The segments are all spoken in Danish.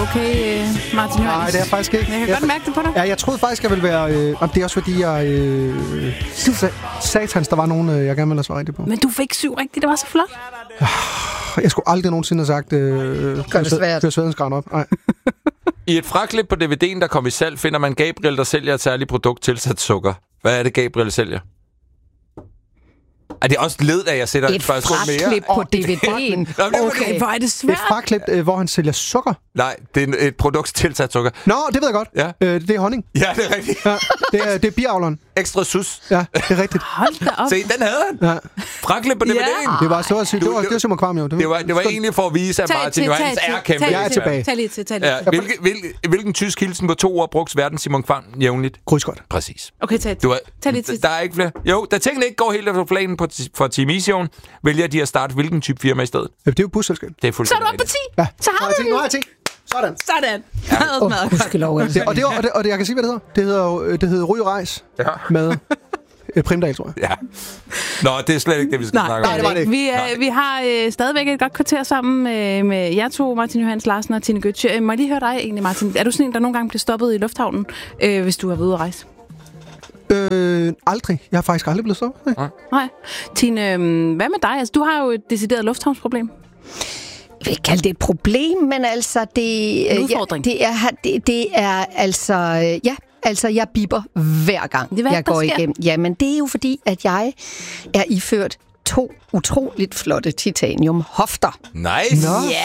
okay, Martin Jørgens? Nej, det er jeg faktisk ikke. Jeg kan godt mærke det på dig. Ja, jeg troede faktisk, jeg ville være... det er også fordi, jeg... satans, der var nogen, jeg gerne ville have svaret rigtigt på. Men du fik 7 rigtigt, det var så flot. Jeg skulle aldrig nogensinde have sagt... Gør det svært. Før sveden op. Nej. I et fraklip på DVD'en, der kom i salg, finder man Gabriel, der sælger et særligt produkt tilsat sukker. Hvad er det, Gabriel sælger? Er det også led, at jeg sætter et fraklip på DVD'en? Okay, hvor er det svært. Et fraklip, hvor han sælger sukker. Nej, det er et produkt tilsat sukker. Nå, det ved jeg godt. Ja. Det er honning. Ja, det er rigtigt. Ja, det er biavleren. Ekstra sus. Ja, det er rigtigt. Hold da op. Se, den havde han. Ja. Fraklip på DVD'en. Det var Simon Kvam, jo. Det var egentlig for at vise, at Martin Johans er kæmpe. Jeg er tilbage. Tag lige. Hvilken tysk hilsen på 2 ord brugt verden Simon Kvam jævnligt? Krydsgodt. Præcis. Okay, tag lige til. Der er ikke flere. Jo, da tingene ikke går helt efter planen for Team Easion, vælger de at starte hvilken type firma i stedet? Ja, det er jo busselskab. Det er Så er du oppe på 10. Ja. Så har vi nu har jeg 10. Sådan. Sådan. Og det, jeg kan sige, hvad det hedder. Det hedder Ryg og Rejs med Primdal, tror jeg. Ja. Nå, det er slet ikke det, vi skal snakke om. Nej, det var det ikke. Vi har stadigvæk et godt kvarter sammen med jer to, Martin Johans Larsen og Tine Gøtzsche. Må jeg lige høre dig egentlig, Martin? Er du sådan en, der nogle gange bliver stoppet i lufthavnen, hvis du er ude at rejse? Aldrig. Jeg har faktisk aldrig blevet stoppet. Nej. Tine, hvad med dig? Altså, du har jo et decideret lufthavnsproblem. Jeg vil ikke kalde det et problem, men altså det... En udfordring. Det er altså... Ja, altså jeg bipper hver gang, jeg går igennem. Jamen, det er jo fordi, at jeg er iført 2 utroligt flotte titanium hofter. Nice!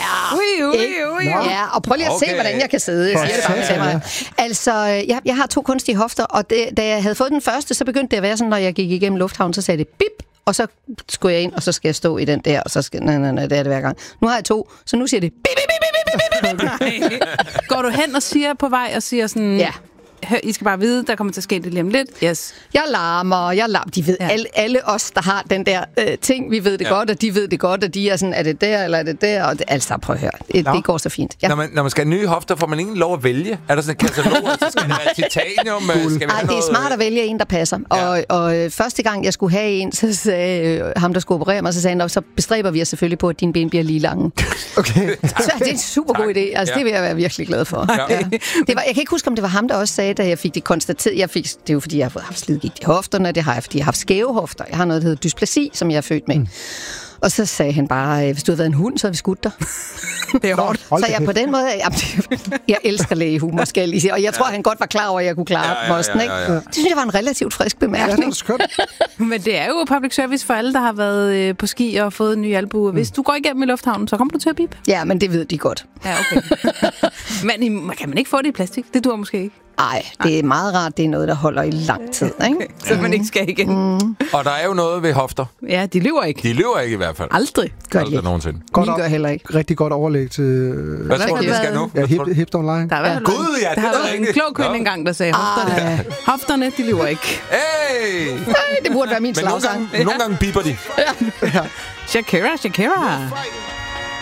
Ja, og prøv lige at se, hvordan jeg kan sidde. Jeg siger det bare til mig. Altså, jeg har 2 kunstige hofter, og da jeg havde fået den første, så begyndte det at være sådan, når jeg gik igennem lufthavnen, så sagde det bip, og så skulle jeg ind, og så skal jeg stå i den der, og så skal... Nej, det er det hver gang. Nu har jeg 2, så nu siger det bip, bip, bip, bip, bip, bip. Går du hen og siger på vej, og siger sådan... Ja. I skal bare vide, der kommer til at ske det lige om lidt. Yes. Jeg larmer. De ved, alle os, der har den der ting, vi ved det godt, og de ved det godt, og de er sådan, er det der, eller er det der? Og det, altså, prøv at høre. Det går så fint. Ja. Når man skal have nye hofter, får man ingen lov at vælge? Er der sådan en katalog, så skal det være titanium? Det er smart at vælge en, der passer. Og første gang, jeg skulle have en, så sagde ham, der skulle operere mig, så sagde han, så bestræber vi os selvfølgelig på, at dine ben bliver lige lange. Okay. Så det er en super god idé. Altså, det vil jeg være virkelig glad for. Ja. Jeg kan ikke huske, om det var ham, der også sagde, da jeg fik det konstateret. Det er jo, fordi jeg har haft slidgigt i hofterne, det har jeg, fordi jeg har haft skæve hofter. Jeg har noget, der hedder dysplasi, som jeg er født med. Og så sagde han bare, hvis du havde været en hund, så havde vi skudt dig. Det er hårdt. Så jeg på den måde, jeg elsker lægehumor, skal jeg lige sige. Og jeg tror, han godt var klar over, at jeg kunne klare posten. Ikke? Det synes jeg var en relativt frisk bemærkning. Men det er jo public service for alle, der har været på ski og fået en ny albue. Hvis du går igennem i lufthavnen, så kommer du til at bippe. Ja, men det ved de godt. Ja, okay. Men kan man ikke få det i plastik? Det dur måske ikke. Nej, det er meget rart. Det er noget, der holder i lang tid. Ikke? Okay. Så man ikke skal igen. Og der er jo noget ved hofter. Ja, de lyver ikke. De lyver ikke i hvert fald. Aldrig. Aldrig nogensinde. Mine gør heller ikke. Rigtig godt overlæg til... Hvad tror du, vi skal nu? Ja, Hipt Online. Der har været en klog kvinde engang, der sagde, hofterne, de lyver ikke. Hey! Det burde være min slagsang. Nogle gange biber de. Shakira.